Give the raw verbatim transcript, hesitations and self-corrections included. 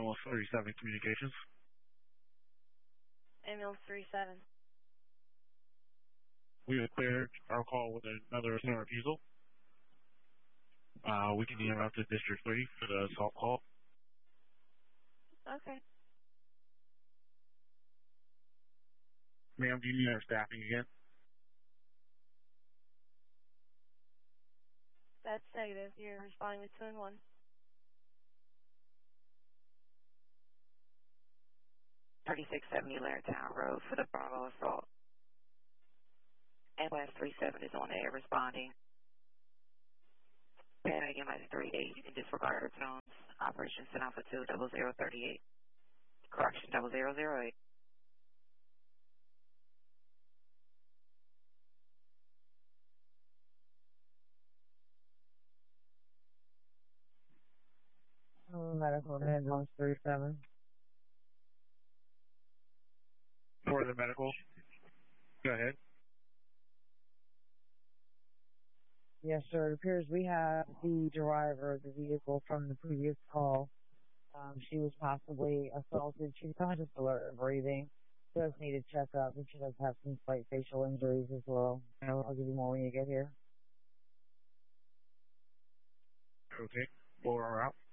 Ambulance thirty-seven Communications. Ambulance thirty-seven. We have cleared our call with another assault refusal. Uh, we can interrupt to District three for the assault call. Okay. Ma'am, do you need our staffing again? That's negative. You're responding with two and one. thirty-six seventy Lairtown Road for the Bravo assault. Ambulance thirty-seven is on air responding. Panic Ambulance thirty-eight, you can disregard her tones. Operation Center for two double zero thirty-eight. Correction double zero zero eight. Medical Ambulance thirty-seven. For the medical, go ahead. Yes, sir. It appears we have the driver of the vehicle from the previous call. Um, she was possibly assaulted. She's conscious, alert, and breathing. Does need a checkup, and she does have some slight facial injuries as well. I'll, I'll give you more when you get here. Okay. Four are out.